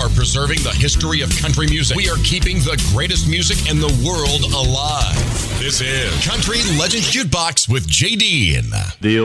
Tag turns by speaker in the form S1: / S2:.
S1: are preserving the history of country music. We are keeping the greatest music in the world alive. This is Country Legend Jukebox with JD.